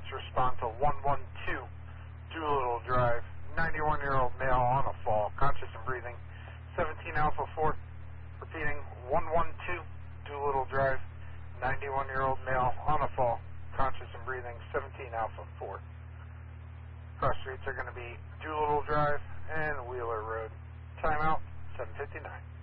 Let's respond to 112 Doolittle Drive, 91-year-old male on a fall, conscious and breathing, 17 Alpha 4. Repeating, 112 Doolittle Drive, 91-year-old male on a fall, conscious and breathing, 17 Alpha 4. Cross streets are going to be Doolittle Drive and Wheeler Road. Timeout, 7:59.